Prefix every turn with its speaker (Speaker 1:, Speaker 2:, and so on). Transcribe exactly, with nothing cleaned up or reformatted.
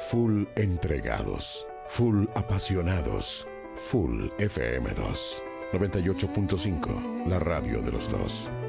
Speaker 1: full entregados, full apasionados, full F M dos, noventa y ocho punto cinco, la radio de los dos.